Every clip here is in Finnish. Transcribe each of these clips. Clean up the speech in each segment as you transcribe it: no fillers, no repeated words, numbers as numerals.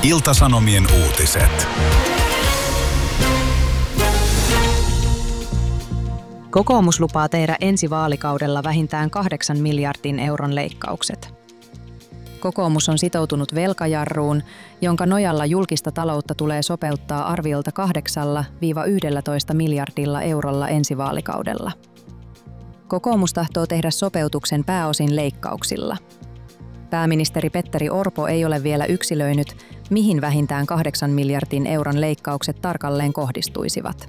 Ilta-Sanomien uutiset. Kokoomus lupaa tehdä ensi vaalikaudella vähintään 8 miljardin euron leikkaukset. Kokoomus on sitoutunut velkajarruun, jonka nojalla julkista taloutta tulee sopeuttaa arviolta 8–11 miljardilla eurolla ensi vaalikaudella. Kokoomus tahtoo tehdä sopeutuksen pääosin leikkauksilla. Pääministeri Petteri Orpo ei ole vielä yksilöinyt, mihin vähintään 8 miljardin euron leikkaukset tarkalleen kohdistuisivat.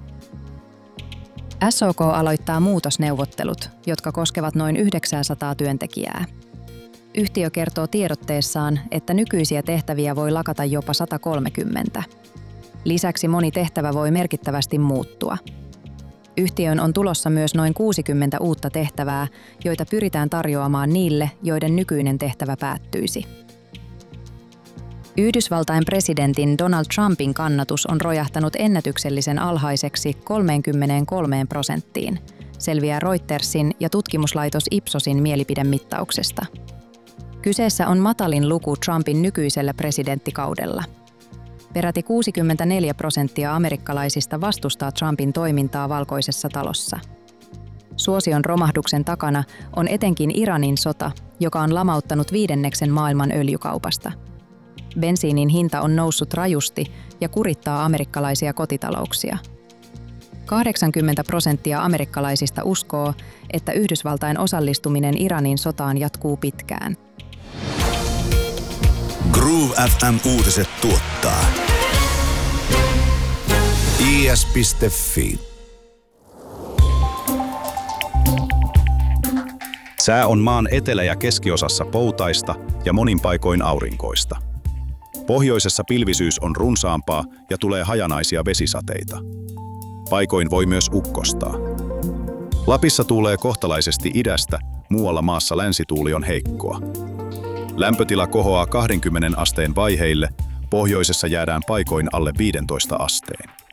SOK aloittaa muutosneuvottelut, jotka koskevat noin 900 työntekijää. Yhtiö kertoo tiedotteessaan, että nykyisiä tehtäviä voi lakata jopa 130. Lisäksi moni tehtävä voi merkittävästi muuttua. Yhtiön on tulossa myös noin 60 uutta tehtävää, joita pyritään tarjoamaan niille, joiden nykyinen tehtävä päättyisi. Yhdysvaltain presidentin Donald Trumpin kannatus on rojahtanut ennätyksellisen alhaiseksi 33%, selviää Reutersin ja tutkimuslaitos Ipsosin mielipidemittauksesta. Kyseessä on matalin luku Trumpin nykyisellä presidenttikaudella. Peräti 64% amerikkalaisista vastustaa Trumpin toimintaa Valkoisessa talossa. Suosion romahduksen takana on etenkin Iranin sota, joka on lamauttanut 1/5 maailman öljykaupasta. Bensiinin hinta on noussut rajusti ja kurittaa amerikkalaisia kotitalouksia. 80% amerikkalaisista uskoo, että Yhdysvaltain osallistuminen Iranin sotaan jatkuu pitkään. Groove FM-uutiset tuottaa is.fi. Sää on maan etelä- ja keskiosassa poutaista ja monin paikoin aurinkoista. Pohjoisessa pilvisyys on runsaampaa ja tulee hajanaisia vesisateita. Paikoin voi myös ukkostaa. Lapissa tuulee kohtalaisesti idästä, muualla maassa länsituuli on heikkoa. Lämpötila kohoaa 20 asteen vaiheille, pohjoisessa jäädään paikoin alle 15 asteen.